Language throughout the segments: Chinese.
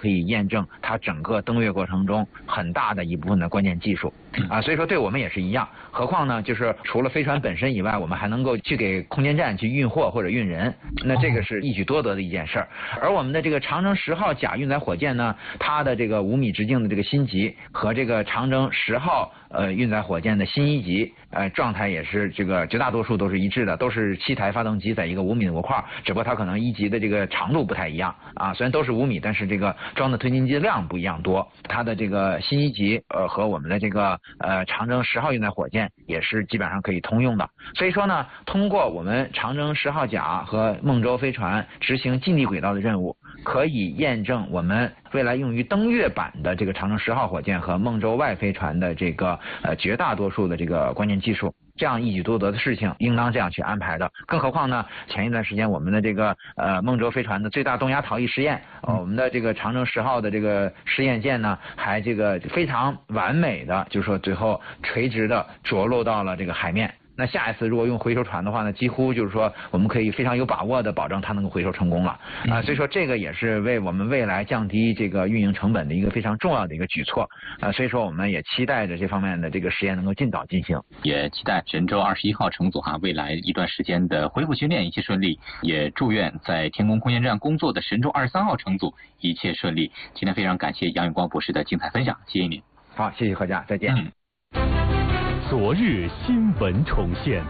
可以验证它整个登月过程中很大的一部分的关键技术所以说对我们也是一样。何况呢，就是除了飞船本身以外，我们还能够去给空间站去运货或者运人，那这个是一举多得的一件事儿。而我们的这个长征10号甲运载火箭呢，它的这个5米直径的这个新级和这个长征10号运载火箭的新1级状态也是这个绝大多数都是一致的，都是7台发动机在一个5米的模块，只不过它可能1级的这个长度不太一样虽然都是5米，但是这个装的推进剂量不一样多。它的这个新1级和我们的这个长征10号运载火箭也是基本上可以通用的。所以说呢，通过我们长征10号甲和梦舟飞船执行近地轨道的任务，可以验证我们未来用于登月版的这个长征10号火箭和梦舟外飞船的这个绝大多数的这个关键技术。这样一举多得的事情应当这样去安排的。更何况呢，前一段时间我们的这个梦舟飞船的最大动压逃逸试验我们的这个长征10号的这个试验舰呢，还这个非常完美的就是说最后垂直的着陆到了这个海面。那下一次如果用回收船的话呢，几乎就是说我们可以非常有把握的保证它能够回收成功了所以说这个也是为我们未来降低这个运营成本的一个非常重要的一个举措所以说我们也期待着这方面的这个实验能够尽早进行， 也期待神舟21号乘组未来一段时间的恢复训练一切顺利，也祝愿在天宫空间站工作的神舟23号乘组一切顺利。今天非常感谢杨永光博士的精彩分享，谢谢您。 好，谢谢何家，再见。 昨日新闻重现，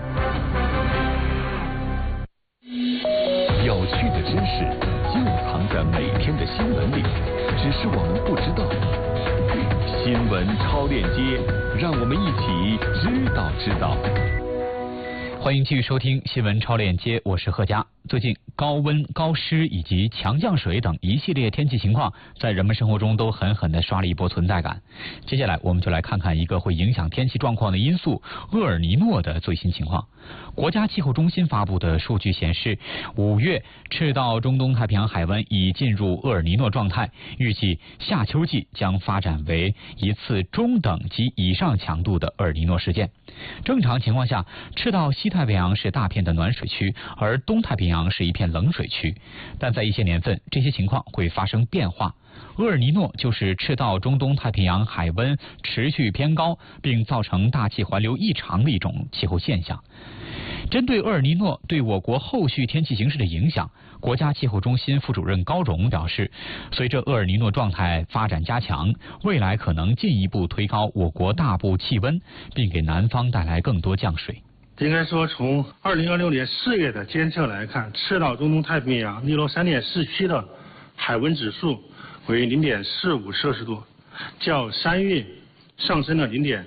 有趣的知识就藏在每天的新闻里，只是我们不知道。新闻超链接，让我们一起知道。 欢迎继续收听新闻超链接，我是贺佳。最近高温、高湿以及强降水等一系列天气情况，在人们生活中都狠狠地刷了一波存在感。接下来我们就来看看一个会影响天气状况的因素——厄尔尼诺的最新情况。国家气候中心发布的数据显示，5月赤道中东太平洋海湾已进入厄尔尼诺状态，预计夏秋季将发展为一次中等及以上强度的厄尔尼诺事件。正常情况下，赤道西太平洋是大片的暖水区，而东太平洋是一片冷水区。但在一些年份，这些情况会发生变化。厄尔尼诺就是赤道中东太平洋海温持续偏高，并造成大气环流异常的一种气候现象。针对厄尔尼诺对我国后续天气形势的影响，国家气候中心副主任高荣表示，随着厄尔尼诺状态发展加强，未来可能进一步推高我国大部气温，并给南方带来更多降水。 应该说，从2026年4月的监测来看，赤道中东太平洋尼罗3.4区的海温指数为0.45摄氏度，较3月上升了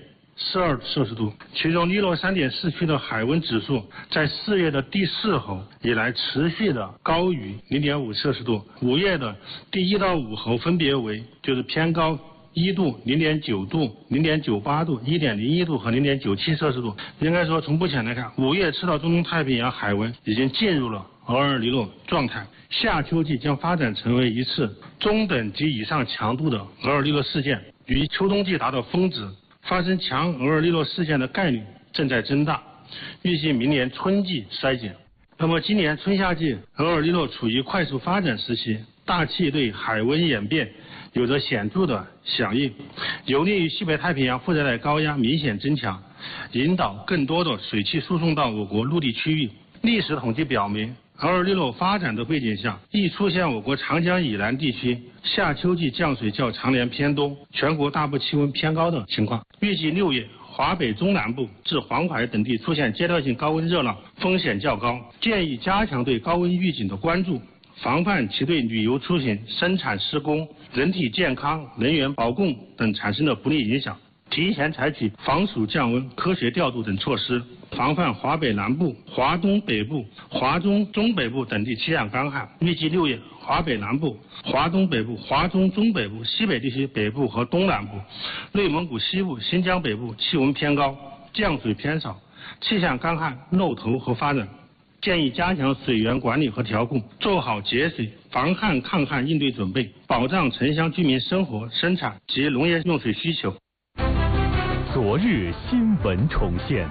0.42摄氏度。其中尼罗3.4区的海温指数在4月的第4候以来持续的高于0.5摄氏度，5月的第1到5候分别为就是偏高1度、0.9度、0.98度、1.01度和0.97摄氏度。应该说，从目前来看，5月赤道中东太平洋海温已经进入了厄尔尼诺状态，夏秋季将发展成为一次中等及以上强度的厄尔尼诺事件，与秋冬季达到峰值，发生强厄尔尼诺事件的概率正在增大，预计明年春季衰减。那么今年春夏季厄尔尼诺处于快速发展时期，大气对海温演变有着显著的响应，有利于西北太平洋副热带高压明显增强，引导更多的水汽输送到我国陆地区域。历史统计表明，厄尔尼诺发展的背景下，易出现我国长江以南地区夏秋季降水较常年偏多，全国大部气温偏高的情况。预计6月华北中南部至黄海等地出现阶段性高温热浪，风险较高，建议加强对高温预警的关注，防范其对旅游出行、生产施工、人体健康、能源保供等产生的不利影响，提前采取防暑降温、科学调度等措施，防范华北南部、华东北部、华中中北部等地气象干旱。预计6月华北南部、华东北部、华中中北部、西北地区北部和东南部、内蒙古西部、新疆北部气温偏高，降水偏少，气象干旱、漏头和发展。建议加强水源管理和调控，做好节水、防旱抗旱应对准备，保障城乡居民生活、生产及农业用水需求。 昨日新闻重现，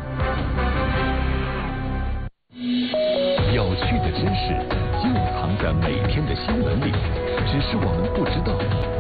有趣的知识就藏在每天的新闻里，只是我们不知道。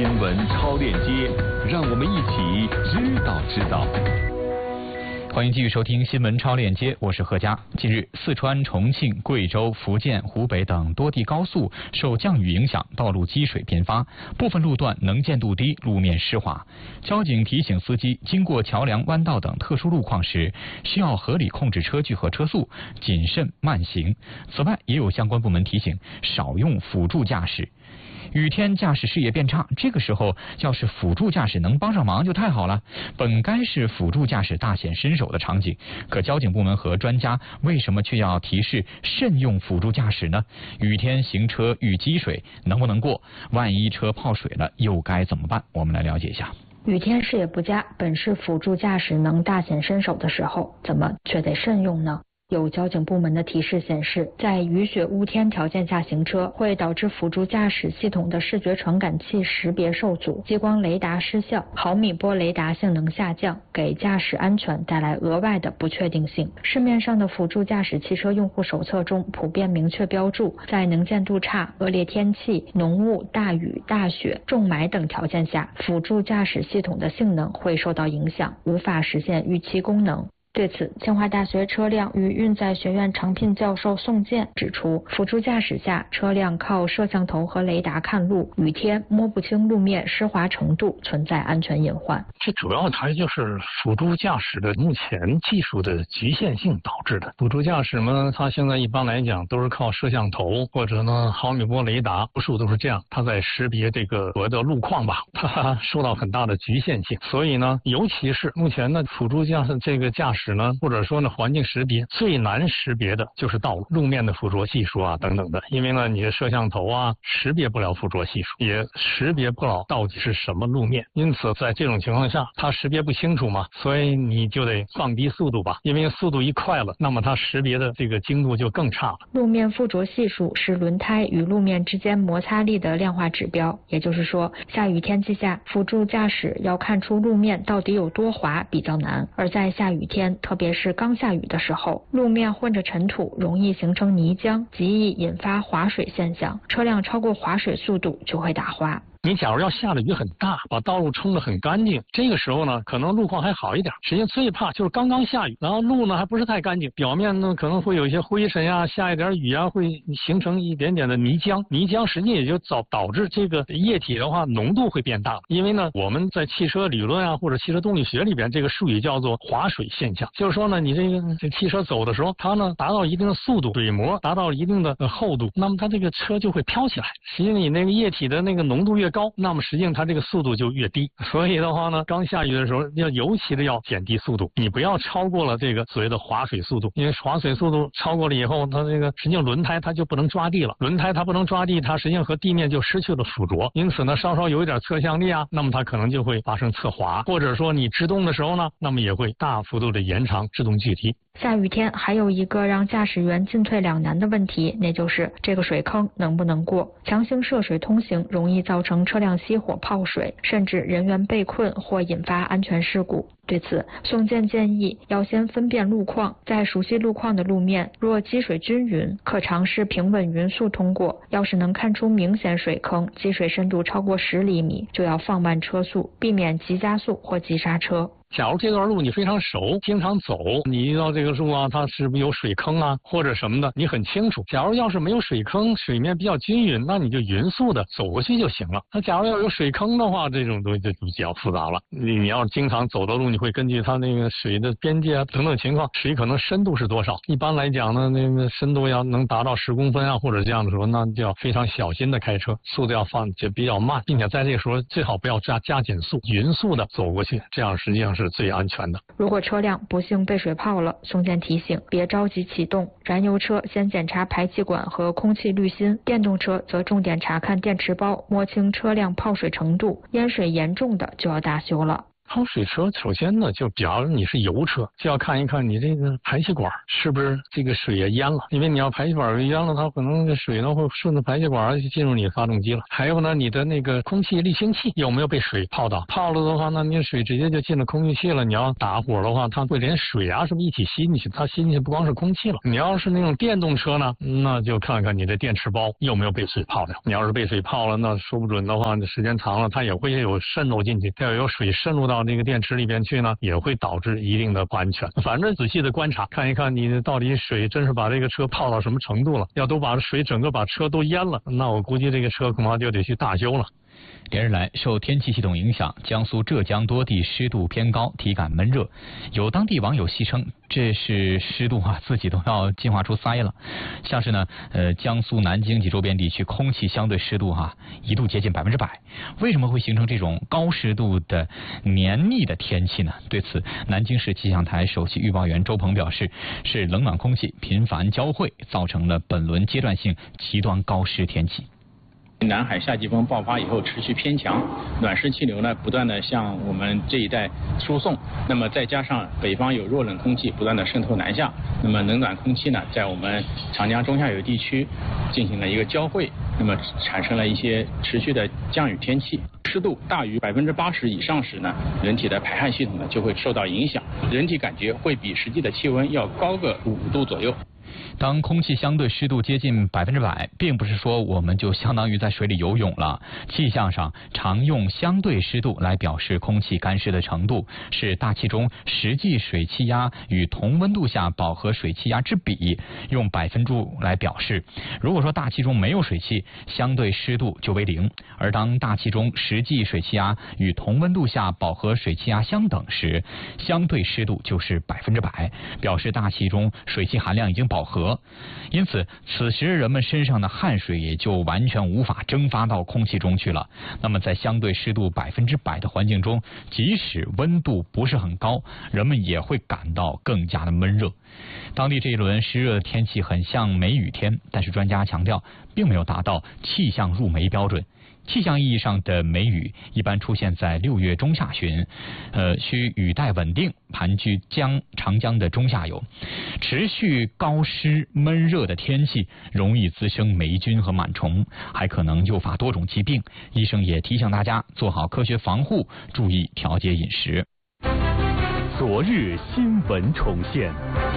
新闻超链接，让我们一起知道。 欢迎继续收听新闻超链接，我是何佳。近日，四川、重庆、贵州、福建、湖北等多地高速受降雨影响，道路积水频发，部分路段能见度低，路面湿滑。交警提醒司机，经过桥梁、弯道等特殊路况时，需要合理控制车距和车速，谨慎慢行。此外，也有相关部门提醒，少用辅助驾驶。雨天驾驶视野变差，这个时候要是辅助驾驶能帮上忙就太好了。本该是辅助驾驶大显身手的场景，可交警部门和专家为什么却要提示慎用辅助驾驶呢？雨天行车遇积水能不能过？万一车泡水了又该怎么办？我们来了解一下。 雨天视野不佳，本是辅助驾驶能大显身手的时候，怎么却得慎用呢？有交警部门的提示显示，在雨雪雾天条件下行车，会导致辅助驾驶系统的视觉传感器识别受阻，激光雷达失效，毫米波雷达性能下降，给驾驶安全带来额外的不确定性。市面上的辅助驾驶汽车用户手册中普遍明确标注，在能见度差、恶劣天气、浓雾、大雨、大雪、重霾等条件下，辅助驾驶系统的性能会受到影响，无法实现预期功能。对此，清华大学车辆与运载学院常聘教授宋健指出，辅助驾驶下，车辆靠摄像头和雷达看路，雨天摸不清路面湿滑程度，存在安全隐患。 这主要还就是辅助驾驶的目前技术的局限性导致的。辅助驾驶嘛，它现在一般来讲都是靠摄像头或者呢毫米波雷达，多数都是这样，它在识别这个所谓的路况吧，它受到很大的局限性。所以呢，尤其是目前呢辅助驾驶呢，或者说呢环境识别最难识别的就是道路面的附着系数啊等等的，因为呢你的摄像头啊识别不了附着系数，也识别不了到底是什么路面，因此在这种情况下它识别不清楚嘛，所以你就得放低速度吧，因为速度一快了，那么它识别的这个精度就更差了。 路面附着系数是轮胎与路面之间摩擦力的量化指标，也就是说，下雨天气下，辅助驾驶要看出路面到底有多滑比较难，而在下雨天，特别是刚下雨的时候，路面混着尘土，容易形成泥浆，极易引发滑水现象，车辆超过滑水速度就会打滑。 你假如要下的雨很大，把道路冲得很干净，这个时候呢，可能路况还好一点。实际上最怕就是刚刚下雨，然后路呢还不是太干净，表面呢可能会有一些灰尘呀，下一点雨啊，会形成一点点的泥浆。泥浆实际也就导致这个液体的话浓度会变大。因为呢，我们在汽车理论啊或者汽车动力学里边，这个术语叫做滑水现象，就是说呢，你这汽车走的时候，它呢达到一定的速度，水膜达到一定的厚度，那么它这个车就会飘起来。实际你那个液体的那个浓度越高，那么实际上它这个速度就越低，所以的话呢，刚下雨的时候尤其的要减低速度，你不要超过了这个所谓的滑水速度，因为滑水速度超过了以后，它这个实际上轮胎它就不能抓地了，轮胎它不能抓地，它实际上和地面就失去了附着，因此呢，稍稍有一点侧向力啊，那么它可能就会发生侧滑，或者说你制动的时候呢，那么也会大幅度的延长制动距离。 下雨天还有一个让驾驶员进退两难的问题，那就是这个水坑能不能过。强行涉水通行容易造成车辆熄火泡水，甚至人员被困或引发安全事故。对此，宋健建议要先分辨路况，在熟悉路况的路面，若积水均匀，可尝试平稳匀速通过；要是能看出明显水坑，积水深度超过10厘米，就要放慢车速，避免急加速或急刹车。 假如这段路你非常熟，经常走，你遇到这个路啊，它是不是有水坑啊，或者什么的，你很清楚。假如要是没有水坑，水面比较均匀，那你就匀速的走过去就行了。那假如要有水坑的话，这种东西就比较复杂了。你要经常走的路，你会根据它那个水的边界啊等等情况，水可能深度是多少。一般来讲呢，那个深度要能达到10公分啊，或者这样的时候，那就要非常小心的开车，速度要放就比较慢，并且在这个时候最好不要加减速，匀速的走过去，这样实际上是最安全的。 如果车辆不幸被水泡了，宋健提醒别着急启动，燃油车先检查排气管和空气滤芯，电动车则重点查看电池包，摸清车辆泡水程度，淹水严重的就要大修了。 泡水车首先呢，就比方你是油车，就要看一看你这个排气管是不是这个水也淹了，因为你要排气管淹了，它可能这水呢会顺着排气管就进入你发动机了。还有呢，你的那个空气滤清器有没有被水泡到？泡了的话，那你水直接就进了空气器了。你要打火的话，它会连水啊什么一起吸进去，它吸进去不光是空气了。你要是那种电动车呢，那就看看你的电池包有没有被水泡掉。你要是被水泡了，那说不准的话，时间长了它也会有渗漏进去，要有水渗入到这个电池里边去呢，也会导致一定的不安全。反正仔细的观察，看一看你到底水真是把这个车泡到什么程度了。要都把水整个把车都淹了，那我估计这个车恐怕就得去大修了。 连日来，受天气系统影响，江苏、浙江多地湿度偏高，体感闷热。有当地网友戏称，这是湿度自己都要进化出鳃了。像是呢，江苏南京及周边地区空气相对湿度一度接近100%。为什么会形成这种高湿度的黏腻的天气呢？对此，南京市气象台首席预报员周鹏表示，是冷暖空气频繁交汇，造成了本轮阶段性极端高湿天气。 南海夏季风爆发以后持续偏强，暖湿气流呢不断的向我们这一带输送，那么再加上北方有弱冷空气不断的渗透南下，那么冷暖空气呢在我们长江中下游地区进行了一个交汇，那么产生了一些持续的降雨天气。湿度大于80%以上时呢，人体的排汗系统呢就会受到影响，人体感觉会比实际的气温要高个5度左右。 当空气相对湿度接近100%，并不是说我们就相当于在水里游泳了。气象上常用相对湿度来表示空气干湿的程度，是大气中实际水气压与同温度下饱和水气压之比，用100%来表示。如果说大气中没有水汽，相对湿度就为0；而当大气中实际水气压与同温度下饱和水气压相等时，相对湿度就是100%，表示大气中水汽含量已经饱和。因此，此时人们身上的汗水也就完全无法蒸发到空气中去了。那么，在相对湿度100%的环境中，即使温度不是很高，人们也会感到更加的闷热。当地这一轮湿热的天气很像梅雨天，但是专家强调，并没有达到气象入梅标准。气象意义上的梅雨一般出现在6月中下旬，需雨带稳定，盘踞长江的中下游。持续高湿闷热的天气容易滋生霉菌和螨虫，还可能诱发多种疾病。医生也提醒大家做好科学防护，注意调节饮食。 昨日新闻重现，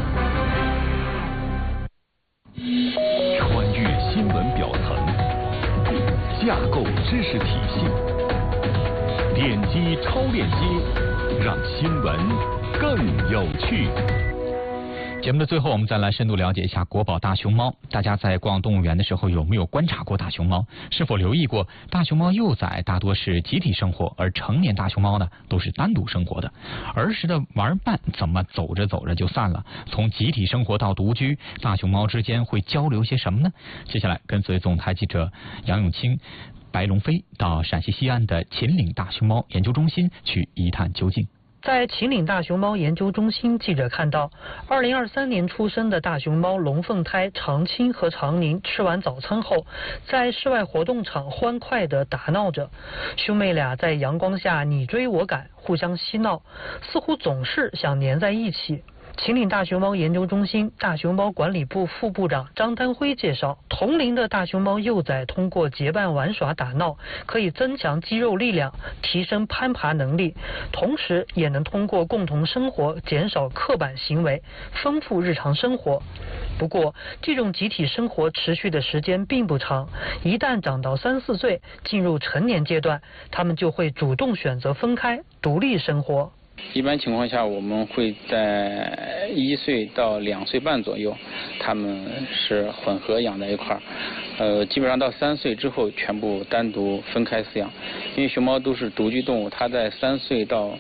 穿越新闻表层，架构知识体系，点击超链接，让新闻更有趣。 节目的最后，我们再来深度了解一下国宝大熊猫。大家在逛动物园的时候，有没有观察过大熊猫？是否留意过大熊猫幼崽大多是集体生活，而成年大熊猫呢都是单独生活的？儿时的玩伴怎么走着走着就散了？从集体生活到独居，大熊猫之间会交流些什么呢？接下来跟随总台记者杨永清、白龙飞到陕西西安的秦岭大熊猫研究中心去一探究竟。 在秦岭大熊猫研究中心，记者看到2023年出生的大熊猫龙凤胎长青和长宁吃完早餐后，在室外活动场欢快地打闹着。兄妹俩在阳光下你追我赶，互相嬉闹，似乎总是想黏在一起。秦岭大熊猫研究中心大熊猫管理部副部长张丹辉介绍，同龄的大熊猫幼崽通过结伴玩耍打闹，可以增强肌肉力量，提升攀爬能力，同时也能通过共同生活减少刻板行为，丰富日常生活。不过，这种集体生活持续的时间并不长，一旦长到3、4岁，进入成年阶段，它们就会主动选择分开，独立生活。 一般情况下，我们会在1岁到2岁半左右，它们是混合养在一块儿。基本上到3岁之后，全部单独分开饲养。因为熊猫都是独居动物，它在3岁到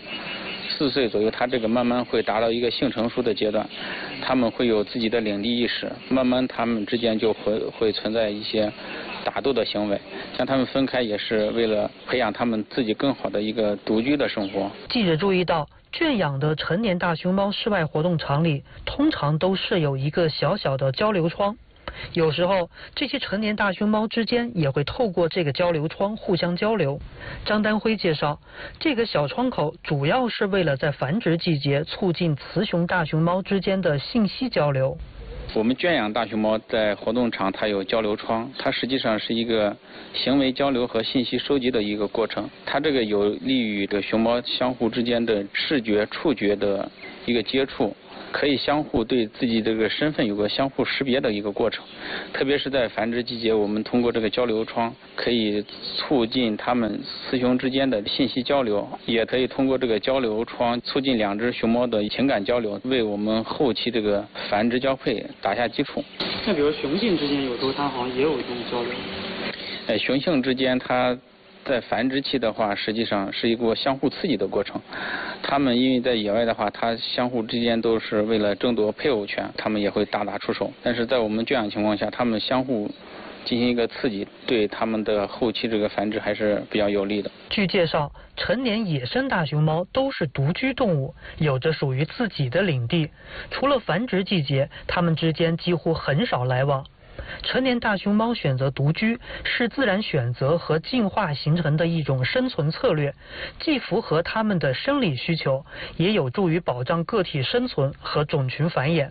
4岁左右，它这个慢慢会达到一个性成熟的阶段，它们会有自己的领地意识，慢慢它们之间就会存在一些打斗的行为，将它们分开也是为了培养它们自己更好的一个独居的生活。 记者注意到，圈养的成年大熊猫室外活动场里通常都设有一个小小的交流窗， 有时候这些成年大熊猫之间也会透过这个交流窗互相交流。张丹辉介绍，这个小窗口主要是为了在繁殖季节促进雌雄大熊猫之间的信息交流。 我们圈养大熊猫在活动场，它有交流窗，它实际上是一个行为交流和信息收集的一个过程。它这个有利于这熊猫相互之间的视觉、触觉的一个接触，可以相互对自己这个身份有个相互识别的一个过程。特别是在繁殖季节，我们通过这个交流窗可以促进它们雌雄之间的信息交流，也可以通过这个交流窗促进两只熊猫的情感交流，为我们后期这个繁殖交配打下基础。 那比如雄性之间有时候它好像也有这种交流。 雄性之间它在繁殖期的话，实际上是一个相互刺激的过程。它们因为在野外的话，它相互之间都是为了争夺配偶权，它们也会大打出手。但是在我们圈养情况下，它们相互进行一个刺激，对它们的后期这个繁殖还是比较有利的。 据介绍，成年野生大熊猫都是独居动物，有着属于自己的领地。除了繁殖季节，它们之间几乎很少来往。成年大熊猫选择独居是自然选择和进化形成的一种生存策略，既符合它们的生理需求，也有助于保障个体生存和种群繁衍。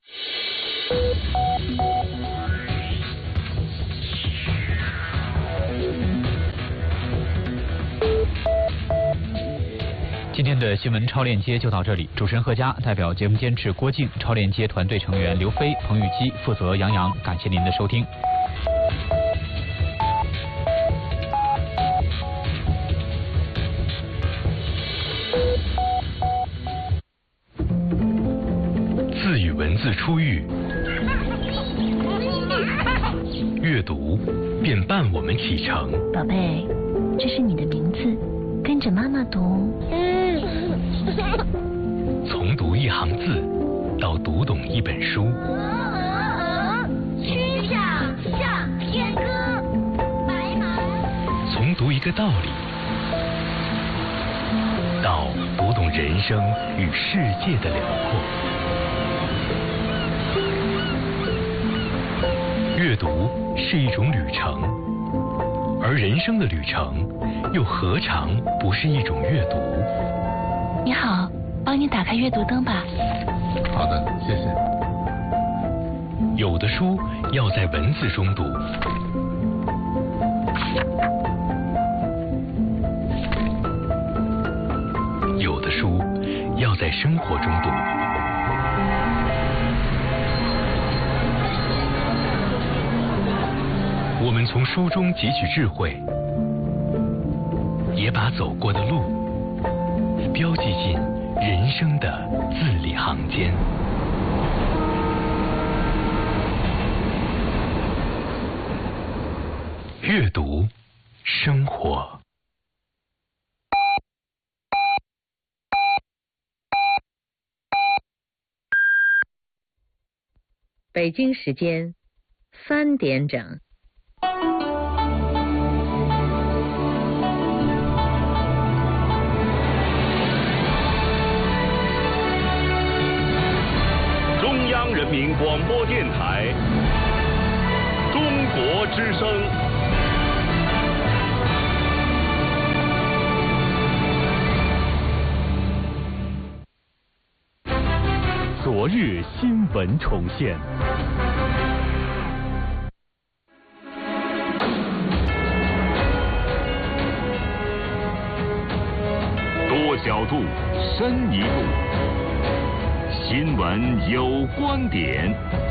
今天的新闻超链接就到这里，主持人贺佳代表节目监制郭靖、超链接团队成员刘飞、彭玉基，负责杨洋，感谢您的收听。 字与文字初遇，阅读便伴我们启程。 宝贝，这是你的名字，跟着妈妈读。 从读一行字到读懂一本书， 曲项向天歌，白马。 从读一个道理到读懂人生与世界的辽阔。阅读是一种旅程，而人生的旅程又何尝不是一种阅读？ 你好，帮你打开阅读灯吧。 好的，谢谢。 有的书要在文字中读，有的书要在生活中读。我们从书中汲取智慧，也把走过的路标记进人生的字里行间。阅读，生活。 北京时间3点整。 中央人民广播电台，中国之声。昨日新闻重现。多角度，深一步。新闻有观点。